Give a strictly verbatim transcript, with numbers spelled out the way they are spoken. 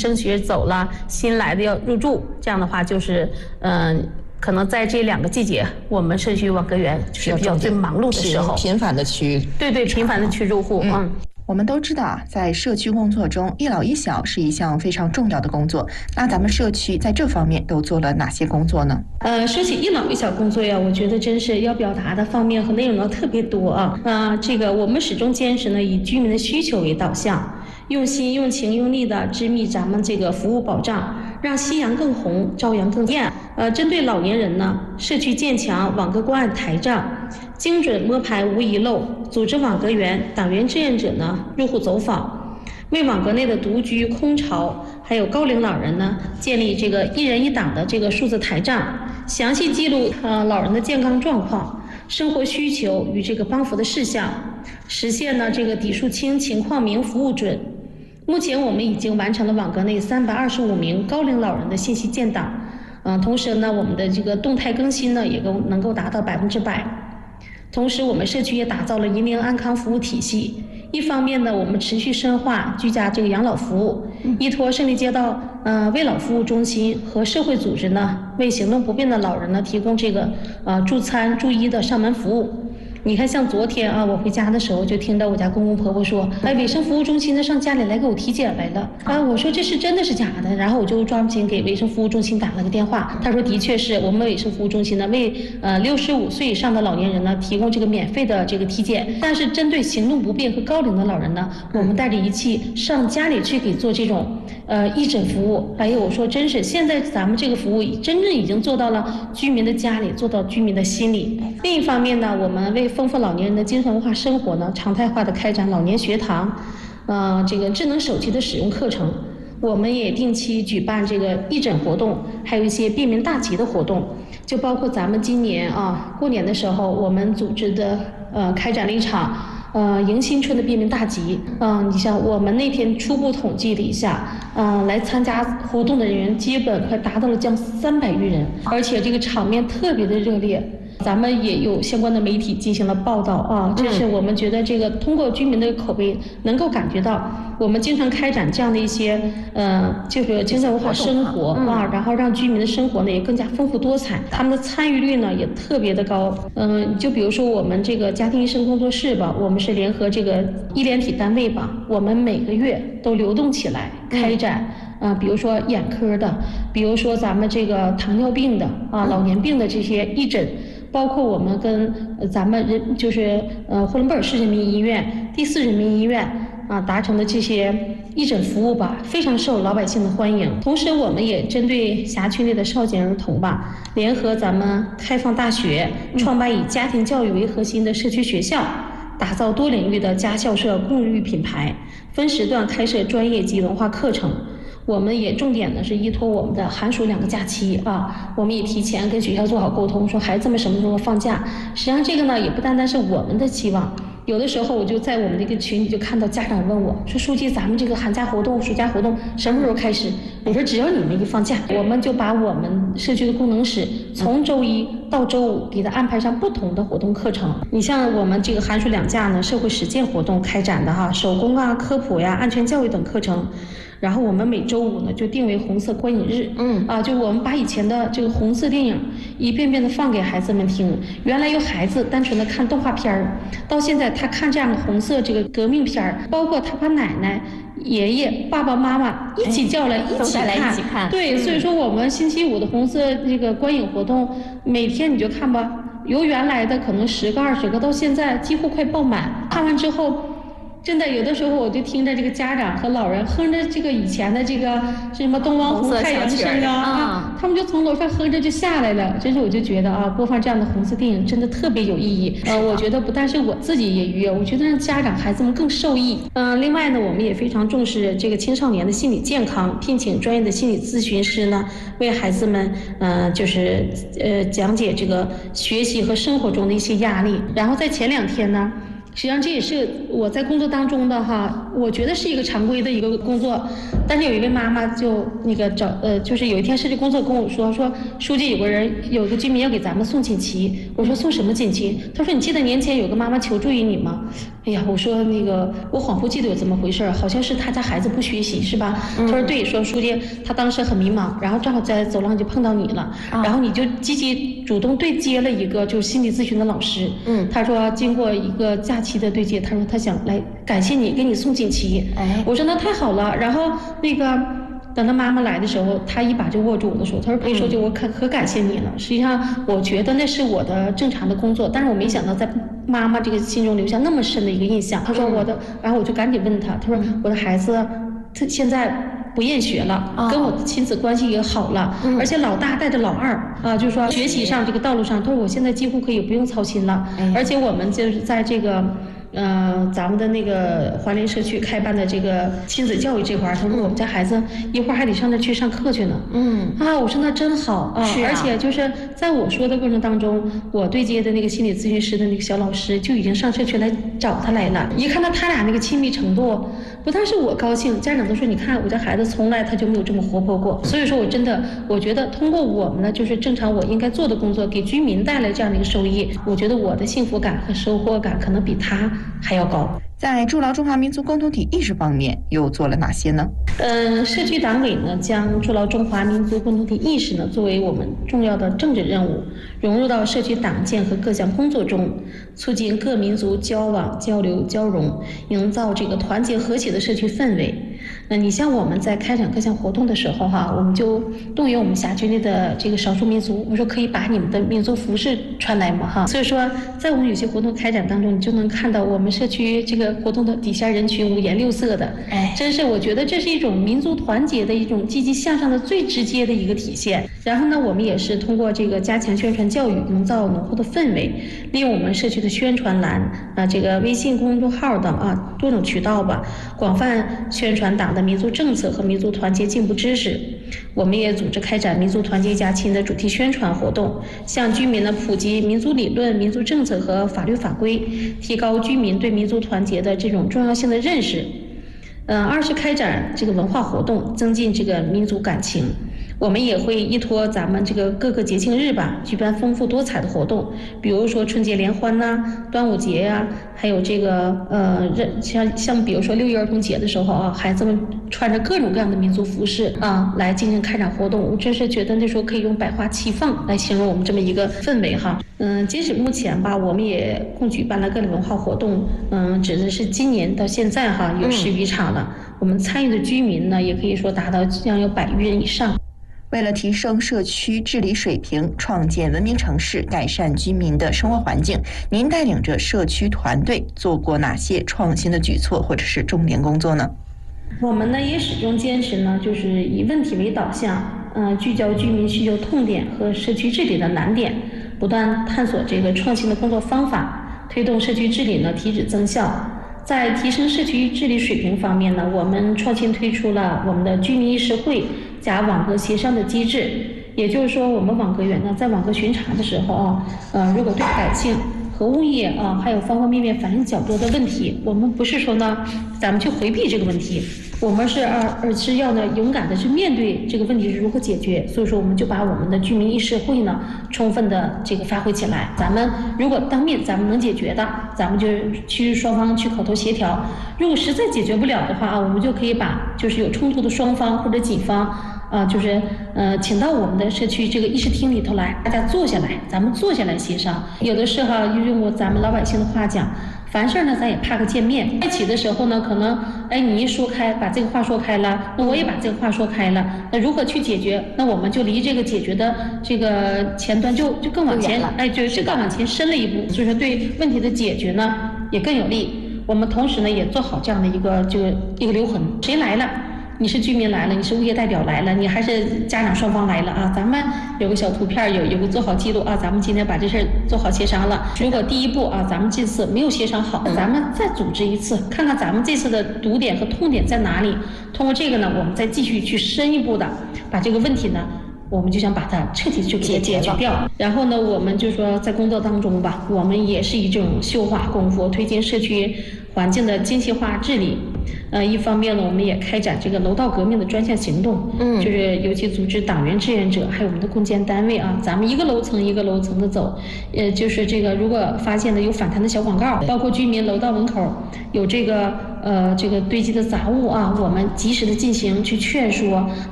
升学走了，新来的要入住，这样的话就是嗯。呃可能在这两个季节，我们社区网格员就是比较最忙碌的时候， 频繁的去对对频繁的去入户。嗯，嗯我们都知道啊，在社区工作中，一老一小是一项非常重要的工作。那咱们社区在这方面都做了哪些工作呢？ 呃，说起一老一小工作呀，我觉得真是要表达的方面和内容呢特别多啊。那、呃、这个我们始终坚持呢，以居民的需求为导向，用心、用情、用力的织密咱们这个服务保障，让夕阳更红，朝阳更艳。呃，针对老年人呢，社区建墙、网格关爱台账，精准摸排无遗漏，组织网格员、党员志愿者呢入户走访，为网格内的独居、空巢还有高龄老人呢建立这个一人一档的这个数字台账，详细记录呃老人的健康状况、生活需求与这个帮扶的事项，实现呢这个底数清、情况明、服务准。目前我们已经完成了网格内三百二十五名高龄老人的信息建档，嗯、呃，同时呢，我们的这个动态更新呢也够能够达到百分之百。同时，我们社区也打造了银龄安康服务体系。一方面呢，我们持续深化居家这个养老服务，依托胜利街道呃为老服务中心和社会组织呢，为行动不便的老人呢提供这个呃助餐助医的上门服务。你看，像昨天啊，我回家的时候就听到我家公公婆婆说，哎，卫生服务中心的上家里来给我体检来了啊！我说这是真的是假的？然后我就抓不紧给卫生服务中心打了个电话，他说的确是我们卫生服务中心呢为呃六十五岁以上的老年人呢提供这个免费的这个体检，但是针对行动不便和高龄的老人呢，我们带着仪器上家里去给做这种呃义诊服务。哎呦，我说真是，现在咱们这个服务真正已经做到了居民的家里，做到居民的心里。另一方面呢，我们为丰富老年人的精神文化生活呢，常态化的开展老年学堂，呃，这个智能手机的使用课程。我们也定期举办这个义诊活动，还有一些便民大集的活动，就包括咱们今年啊过年的时候，我们组织的呃开展了一场呃迎新春的便民大集。嗯、呃，你像我们那天初步统计了一下，嗯、呃，来参加活动的人员基本快达到了将三百余人，而且这个场面特别的热烈。咱们也有相关的媒体进行了报道啊，这是我们觉得这个通过居民的口碑，能够感觉到我们经常开展这样的一些呃这个精神文化生活啊，然后让居民的生活呢也更加丰富多彩，他们的参与率呢也特别的高。嗯，就比如说我们这个家庭医生工作室吧，我们是联合这个医联体单位吧，我们每个月都流动起来开展。啊、呃，比如说眼科的，比如说咱们这个糖尿病的啊、老年病的这些义诊，包括我们跟呃咱们人就是呃呼伦贝尔市人民医院、第四人民医院啊达成的这些义诊服务吧，非常受老百姓的欢迎。同时，我们也针对辖区内的少年儿童吧，联合咱们开放大学，创办以家庭教育为核心的社区学校，打造多领域的家校社共育品牌，分时段开设专业及文化课程。我们也重点的是依托我们的寒暑两个假期啊，我们也提前跟学校做好沟通，说孩子们什么时候放假。实际上这个呢，也不单单是我们的期望。有的时候我就在我们这个群里就看到家长问我说，书记，咱们这个寒假活动、暑假活动什么时候开始？我说只要你们一放假，我们就把我们社区的功能室从周一到周五给他安排上不同的活动课程。你像我们这个寒暑两假呢，社会实践活动开展的哈，手工啊、科普呀、安全教育等课程。然后我们每周五呢就定为红色观影日，嗯啊，就我们把以前的这个红色电影一遍遍的放给孩子们听。原来有孩子单纯的看动画片儿，到现在他看这样的红色这个革命片儿，包括他把奶奶、爷爷、爸爸妈妈一起叫来、哎、一起看， 一起看。 对，所以说我们星期五的红色这个观影活动，每天你就看吧，由原来的可能十个、二十个，到现在几乎快爆满。看完之后。真的，有的时候我就听着这个家长和老人哼着这个以前的这个什么东方红太阳升啊啊，他们就从楼上哼着就下来了。真是我就觉得啊，播放这样的红色电影真的特别有意义。呃，我觉得不但是我自己也愉悦，我觉得让家长孩子们更受益。嗯、呃，另外呢，我们也非常重视这个青少年的心理健康，聘请专业的心理咨询师呢，为孩子们呃就是呃讲解这个学习和生活中的一些压力。然后在前两天呢。 实际上这也是我在工作当中的哈，我觉得是一个常规的一个工作。但是有一位妈妈就那个找呃，就是有一天社区工作跟我说说，书记有个人有个居民要给咱们送锦旗。我说送什么锦旗？他说你记得年前有个妈妈求助于你吗？哎呀，我说那个我恍惚记得有这么回事，好像是他家孩子不学习是吧？他说对，说书记他当时很迷茫，然后正好在走廊就碰到你了，然后你就积极主动对接了一个就是心理咨询的老师。嗯，他说经过一个假期的对接，他说他想来感谢你，给你送锦旗。哎，我说那太好了。然后那个等他妈妈来的时候，他一把就握住我的手，他说：“可以书记，我可可感谢你了。实际上，我觉得那是我的正常的工作，但是我没想到在妈妈这个心中留下那么深的一个印象。”他说我的，然后我就赶紧问他，他说我的孩子，他现在不厌学了，跟我的亲子关系也好了，而且老大带着老二啊，就是说学习上这个道路上，他说我现在几乎可以不用操心了，而且我们就是在这个。呃，咱们的那个华联社区开办的这个亲子教育这块儿，他说我们家孩子一会儿还得上那去上课去呢。嗯啊，我说那真好啊！是啊，而且就是在我说的过程当中，我对接的那个心理咨询师的那个小老师就已经上社区来找他来了。一看到他俩那个亲密程度，不但是我高兴，家长都说你看我家孩子从来他就没有这么活泼过。所以说我真的我觉得通过我们呢，就是正常我应该做的工作，给居民带来这样的一个收益，我觉得我的幸福感和收获感可能比他还要高。 在筑牢中华民族共同体意识方面又做了哪些呢？ 嗯、呃，社区党委呢将筑牢中华民族共同体意识呢作为我们重要的政治任务，融入到社区党建和各项工作中，促进各民族交往、交流、交融，营造这个团结和谐的社区氛围。那你像我们在开展各项活动的时候哈，我们就动员我们辖区内的这个少数民族，我说可以把你们的民族服饰穿来嘛哈。所以说，在我们有些活动开展当中，你就能看到我们社区这个活动的底下人群五颜六色的，哎，真是我觉得这是一种民族团结的一种积极向上的最直接的一个体现。然后呢，我们也是通过这个加强宣传教育，营造浓厚的氛围，利用我们社区的宣传栏啊，这个微信公众号等啊多种渠道吧，广泛宣传党的民族政策和民族团结进步知识。我们也组织开展民族团结家亲的主题宣传活动，向居民呢普及民族理论、民族政策和法律法规，提高居民对民族团结的这种重要性的认识。嗯，二是开展这个文化活动，增进这个民族感情。我们也会依托咱们这个各个节庆日吧，举办丰富多彩的活动，比如说春节联欢呐、啊、端午节呀、啊，还有这个呃，像像比如说六一儿童节的时候啊，孩子们穿着各种各样的民族服饰啊，来进行开展活动。我真是觉得那时候可以用百花齐放来形容我们这么一个氛围哈。嗯，截止目前吧，我们也共举办了各类文化活动，嗯，指的是今年到现在哈有十余场了。嗯、我们参与的居民呢，也可以说达到将有百余人以上。 为了提升社区治理水平，创建文明城市，改善居民的生活环境，您带领着社区团队做过哪些创新的举措或者是重点工作呢？ 我们呢也始终坚持呢，就是以问题为导向，呃，聚焦居民需求痛点和社区治理的难点，不断探索这个创新的工作方法，推动社区治理呢提质增效。在提升社区治理水平方面呢，我们创新推出了我们的居民议事会加网格协商的机制。也就是说，我们网格员呢在网格巡查的时候啊，呃，如果对百姓和物业啊还有方方面面反映较多的问题，我们不是说呢咱们去回避这个问题，我们是而而是要呢勇敢的去面对这个问题是如何解决。所以说，我们就把我们的居民议事会呢充分的这个发挥起来。咱们如果当面咱们能解决的，咱们就去双方去口头协调；如果实在解决不了的话啊，我们就可以把就是有冲突的双方或者几方啊，就是呃，请到我们的社区这个议事厅里头来，大家坐下来，咱们坐下来协商。有的时候用我咱们老百姓的话讲，凡事呢咱也怕个见面。在一起的时候呢，可能哎你一说开，把这个话说开了，那我也把这个话说开了，那如何去解决？那我们就离这个解决的这个前端就就更往前，哎，就就更往前深了一步。所以说对问题的解决呢也更有利。我们同时呢也做好这样的一个这个一个留痕，谁来了？你是居民来了，你是物业代表来了，你还是家长双方来了啊？咱们有个小图片，有有个做好记录啊。咱们今天把这事儿做好协商了。如果第一步啊，咱们这次没有协商好，咱们再组织一次，看看咱们这次的堵点和痛点在哪里。通过这个呢，我们再继续去深一步的把这个问题呢， 我们就想把它彻底就给它解决掉。然后呢，我们就说在工作当中吧，我们也是以这种秀化功夫推进社区环境的精细化治理。呃，一方面呢，我们也开展这个楼道革命的专项行动，嗯，就是尤其组织党员志愿者，还有我们的共建单位啊，咱们一个楼层一个楼层的走，呃，就是这个如果发现的有反弹的小广告，包括居民楼道门口有这个呃这个堆积的杂物啊，我们及时的进行去劝说，